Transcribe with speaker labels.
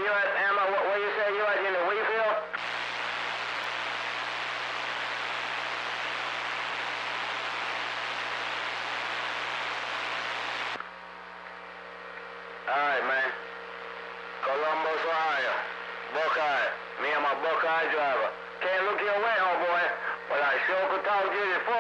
Speaker 1: you at Emma? Where you say you at? In the Wheatfield? Alright, man. Columbus, Ohio. Buckeye. Me and my Buckeye driver. Can't look your way, homeboy, but I sure could talk to you before.